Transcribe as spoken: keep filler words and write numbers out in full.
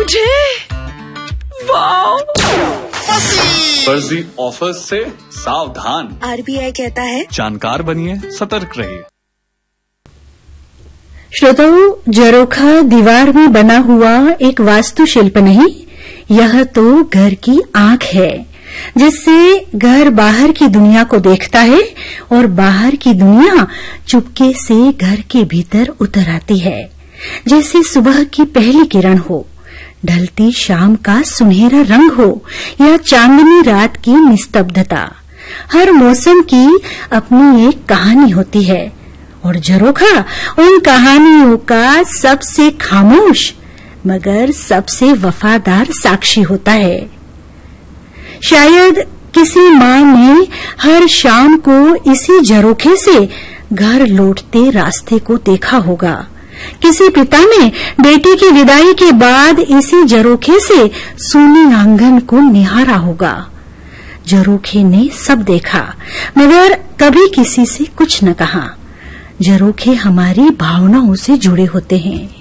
मुझे वाओ फर्जी ऑफर्स से सावधान। आरबीआई कहता है जानकार बनिए, सतर्क रहिए। श्रोताओं, झरोखा दीवार में बना हुआ एक वास्तुशिल्प नहीं, यह तो घर की आंख है, जिससे घर बाहर की दुनिया को देखता है और बाहर की दुनिया चुपके से घर के भीतर उतर आती है। जैसे सुबह की पहली किरण हो, ढलती शाम का सुनहरा रंग हो या चांदनी रात की निस्तब्धता। हर मौसम की अपनी एक कहानी होती है और झरोखा उन कहानियों का सबसे खामोश मगर सबसे वफादार साक्षी होता है। शायद किसी माँ ने हर शाम को इसी झरोखे से घर लौटते रास्ते को देखा होगा। किसी पिता ने बेटी की विदाई के बाद इसी झरोखे से सूनी आंगन को निहारा होगा। झरोखे ने सब देखा मगर कभी किसी से कुछ न कहा। झरोखे हमारी भावनाओं से जुड़े होते हैं।